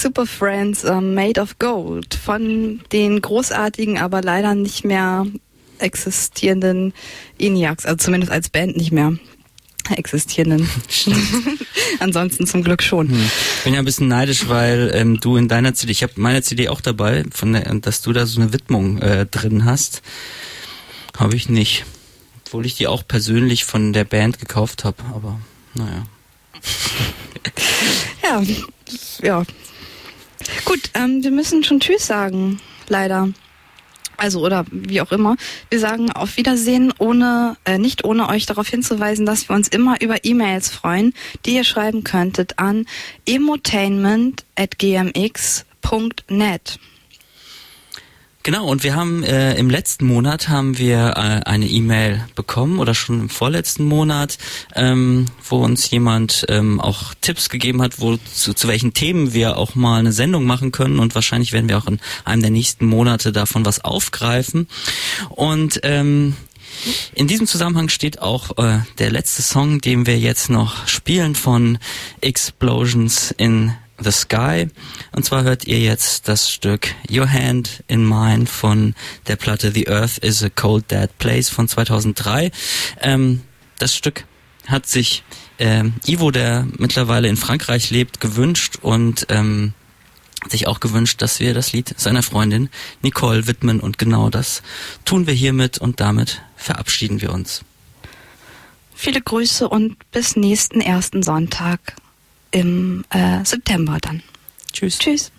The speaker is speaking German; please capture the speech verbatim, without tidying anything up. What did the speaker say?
Super Friends, uh, Made of Gold von den großartigen, aber leider nicht mehr existierenden ENIACs, also zumindest als Band nicht mehr existierenden. Ansonsten zum Glück schon. Hm. Ich bin ja ein bisschen neidisch, weil ähm, du in deiner C D, ich habe meine C D auch dabei, von der, dass du da so eine Widmung äh, drin hast. Habe ich nicht. Obwohl ich die auch persönlich von der Band gekauft habe, aber naja. ja, ja. Gut, ähm, wir müssen schon Tschüss sagen, leider. Also oder wie auch immer. Wir sagen auf Wiedersehen, ohne äh, nicht ohne euch darauf hinzuweisen, dass wir uns immer über E-Mails freuen, die ihr schreiben könntet an emotainment at g m x punkt net. Genau, und wir haben äh, im letzten Monat haben wir äh, eine E-Mail bekommen oder schon im vorletzten Monat, ähm, wo uns jemand ähm, auch Tipps gegeben hat, wo zu, zu welchen Themen wir auch mal eine Sendung machen können, und wahrscheinlich werden wir auch in einem der nächsten Monate davon was aufgreifen. Und ähm, in diesem Zusammenhang steht auch äh, der letzte Song, den wir jetzt noch spielen, von Explosions in The Sky. Und zwar hört ihr jetzt das Stück Your Hand in Mine von der Platte The Earth is a Cold Dead Place von zweitausenddrei. Ähm, das Stück hat sich ähm, Ivo, der mittlerweile in Frankreich lebt, gewünscht und ähm, sich auch gewünscht, dass wir das Lied seiner Freundin Nicole widmen, und genau das tun wir hiermit, und damit verabschieden wir uns. Viele Grüße und bis nächsten ersten Sonntag im äh, September dann. Tschüss. Tschüss.